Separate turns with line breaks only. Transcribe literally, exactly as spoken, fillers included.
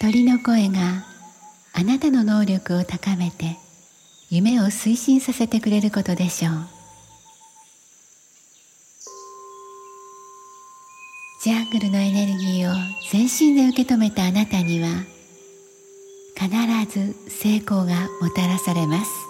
鳥の声があなたの能力を高めて夢を推進させてくれることでしょう。ジャングルのエネルギーを全身で受け止めたあなたには必ず成功がもたらされます。